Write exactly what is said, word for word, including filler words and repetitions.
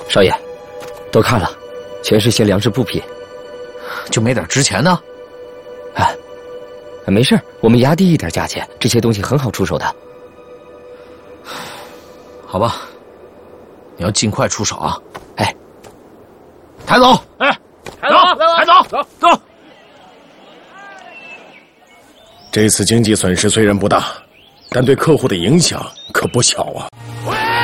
少爷，都看了，全是些粮食布品， 就没点值钱的？ 哎，没事，我们压低一点价钱，这些东西很好出手的。 好吧，你要尽快出手啊！ 哎， 抬走！哎，抬走！抬走！走走！ 这次经济损失虽然不大，但对客户的影响可不小啊。